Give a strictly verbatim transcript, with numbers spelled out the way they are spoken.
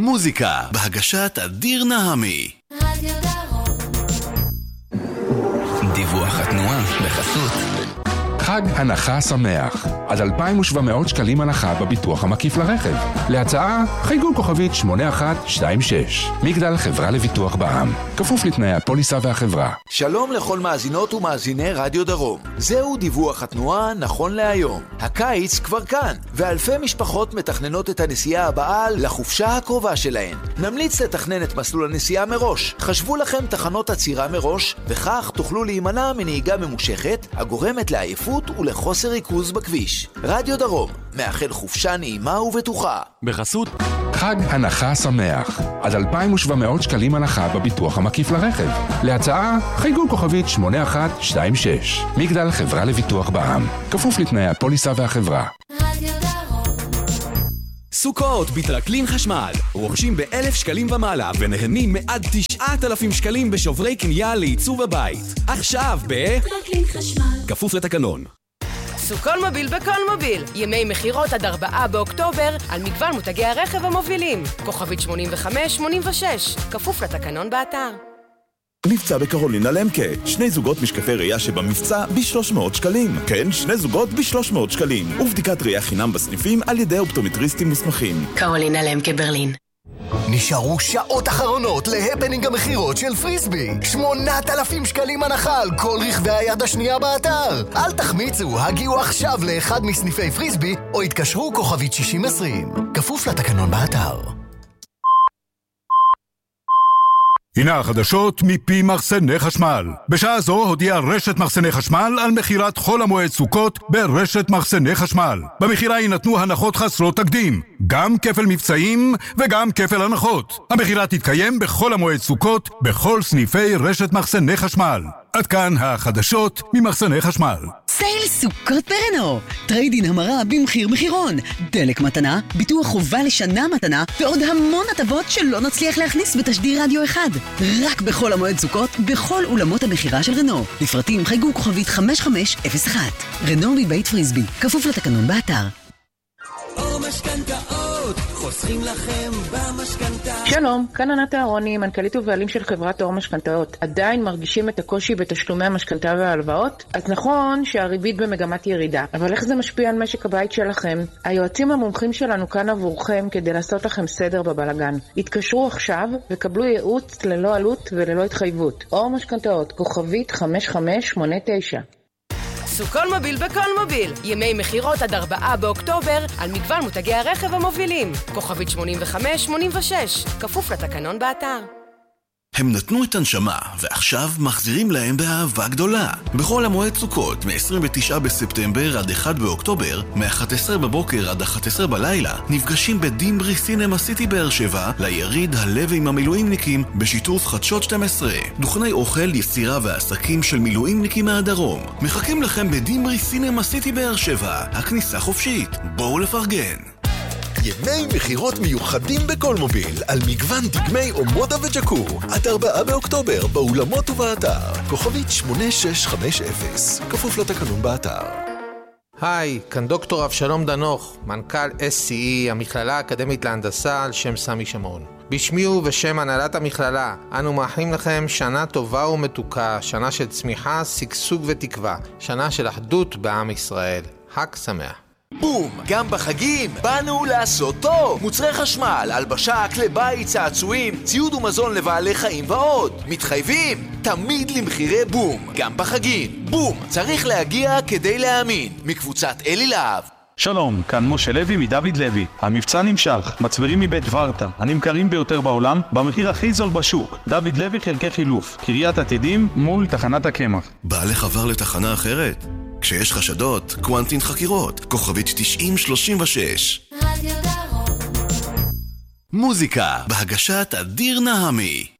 מוזיקה בהגשת אדיר נהמי. רדיו דרום. דיווח התנועה בחסות חג הנחה שמח, עד אלפיים ושבע מאות שקלים הנחה בביטוח המקיף לרכב. להצעה, חייגו כוכבית שמונה אחת שתיים שש. מגדל חברה לביטוח בע"מ. כפוף לתנאי הפוליסה והחברה. שלום לכל מאזינות ומאזיני רדיו דרום. זהו דיווח התנועה נכון להיום. הקיץ כבר כאן, ואלפי משפחות מתכננות את הנסיעה הבאה לחופשה הקרובה שלהן. נמליץ לתכנן את מסלול הנסיעה מראש. חשבו לכם תחנות עצירה מראש, וכך תוכלו להימנע מנהיגה ממושכת, הגורמת לעייפות ולחוסר ריכוז בכביש. רדיו דרום, מאחל חופשה נעימה ובטוחה. בחסות חג הנחה שמח, עד אלפיים ושבע מאות שקלים הנחה בביטוח המקיף לרכב. להצעה, חייגו כוכבית שמונה אחת שתיים שש. מגדל חברה לביטוח בע"מ. כפוף לתנאי הפוליסה והחברה. רדיו דרום. סוכות בטרקלין חשמל, רוכשים באלף שקלים ומעלה ונהנים מעד תשעת אלפים שקלים בשוברי קנייה לעיצוב הבית. עכשיו ב... טרקלין חשמל. כפוף לתקנון. סוכון מוביל בכל מוביל. ימי מחירות עד ארבעה באוקטובר על מגוון מותגי הרכב המובילים. כוכבית שמונים וחמש שמונים ושש. כפוף לתקנון באתר. מבצע בקרולינה למקה, שני זוגות משקפי ראייה שבמבצע ב-שלוש מאות שקלים. כן, שני זוגות ב-שלוש מאות שקלים. ובדיקת ראייה חינם בסניפים על ידי אופטומטריסטים מוסמכים. קרולינה למקה ברלין. נשארו שעות אחרונות להפנינג המחירות של פריסבי. שמונת אלפים שקלים הנחה על כל רכבי היד השנייה באתר. אל תחמיצו, הגיעו עכשיו לאחד מסניפי פריסבי או התקשרו כוכבית שישים עשרים. כפוף לתקנון באתר. הנה החדשות מפי מחסני חשמל. בשעה זו הודיעה רשת מחסני חשמל על מחירת חול המועד סוכות ברשת מחסני חשמל. במחירה יינתנו הנחות חסרות תקדים, גם כפל מבצעים וגם כפל הנחות. המחירה תתקיים בכל המועד סוכות בכל סניפי רשת מחסני חשמל. עד כאן החדשות ממחסני חשמל. סייל סוכות ברנו, טריידין המרה במחיר מחירון, דלק מתנה, ביטוח חובה לשנה מתנה ועוד המון הטבות שלא נצליח להכניס בתשדיר רדיו אחד. רק בכל המועד סוכות, בכל אולמות המחירה של רנו. לפרטים חייגו כוכבית חמש חמש אפס אחת. רנו מבית פריסבי, כפוף לתקנון באתר. או משכנתאות, חוסכים לכם במשכנתה. שלום, כאן ענת אהרוני, מנכ"לית ובעלים של חברת אור משכנתאות. עדיין מרגישים את הקושי בתשלומי המשכנתה וההלוואות? אז נכון שהריבית במגמת ירידה, אבל איך זה משפיע על משק הבית שלכם? היועצים המומחים שלנו כאן עבורכם כדי לעשות לכם סדר בבלגן. התקשרו עכשיו וקבלו ייעוץ ללא עלות וללא התחייבות. אור משכנתאות, כוכבית חמש חמש שמונה תשע. סוכון מוביל בכל מוביל. ימי מחירות עד ארבעה באוקטובר על מגוון מותגי הרכב המובילים. כוכבית שמונים וחמש שמונים ושש. כפוף לתקנון באתר. הם נתנו את הנשמה, ועכשיו מחזירים להם באהבה גדולה. בכל המועד סוכות, מ-עשרים ותשעה בספטמבר עד אחד באוקטובר, מ-אחת עשרה בבוקר עד אחת עשרה בלילה, נפגשים בדימברי סינמה סיטי באר שבע, ליריד הלב עם המילואימניקים, בשיתוף חדשות שתים עשרה. דוכני אוכל, יצירה ועסקים של מילואימניקים מהדרום. מחכים לכם בדימברי סינמה סיטי באר שבע. הכניסה חופשית. בואו לפרגן. ימי מחירות מיוחדים בכל מוביל על מגוון דגמי אומודה וג'קור עד ארבעה באוקטובר באולמות ובאתר. כוכבית שמונה שש חמש אפס. כפוף לתקנון באתר. היי, כאן דוקטור אבשלום דנוך, מנכ"ל אס סי אי, המכללה האקדמית להנדסה על שם סמי שמעון. בשמי ובשם הנהלת המכללה, אנו מאחלים לכם שנה טובה ומתוקה, שנה של צמיחה, שגשוג ותקווה, שנה של אחדות בעם ישראל. חג שמח. בום! גם בחגים באנו לעשות טוב! מוצרי חשמל, הלבשה, כלי בית, צעצועים, ציוד ומזון לבעלי חיים ועוד. מתחייבים? תמיד למחירי בום. גם בחגים. בום! צריך להגיע כדי להאמין. מקבוצת אלי להב. שלום, כאן משה לוי מדוד לוי. המבצע נמשך, מצברים מבית ורטה, הנמכרים ביותר בעולם, במחיר הכי זול בשוק. דוד לוי חלקי חילוף, קריית עתידים מול תחנת הקמח. בעלך עבר לתחנה אחרת? כשיש חשדות, קוונטין חקירות, כוכבית תשעים שלושים ושש. רדיו דרום. מוזיקה בהגשת אדיר נהמי.